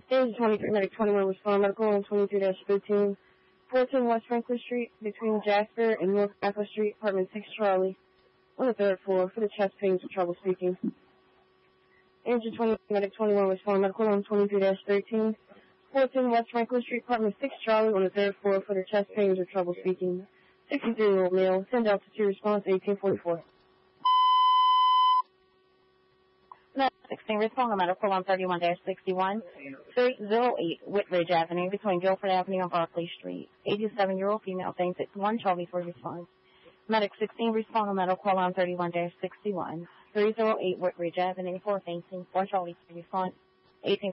Age 23, medic 21, respond medical on 23-13. 14 West Franklin Street, between Jasper and North Franklin Street, apartment 6 Charlie, on the 3rd floor, for the chest pains and trouble speaking. Age 20, medic 21, respond medical on 23-13. 14 West Franklin Street, apartment 6 Charlie, on the 3rd floor, for the chest pains or trouble speaking. 63-year-old male, send out to response 1844. 16, respond to medical on 31-61, 308 Whitridge Avenue, between Guilford Avenue and Barclay Street. 87-year-old female, thing 61, Charlie for response. Medic 16, respond to medical on 31-61, 308 Whitridge Avenue, 4 fainting, 1 Charlie for response. 18